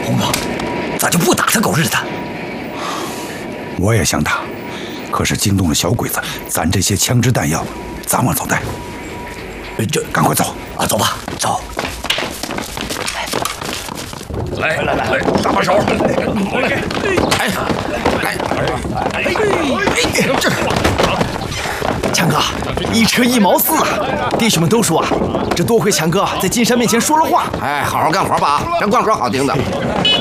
红光，咋就不打他狗日的？ 我也想打，可是惊动了小鬼子，咱这些枪支弹药咋往走带？ 这赶快走啊，走吧，走。 来，搭把手，好嘞！ 哎，来，这强哥，一车1毛4啊！弟兄们都说啊，这多亏强哥在金山面前说了话。 哎，好好干活吧，这贯口好听的。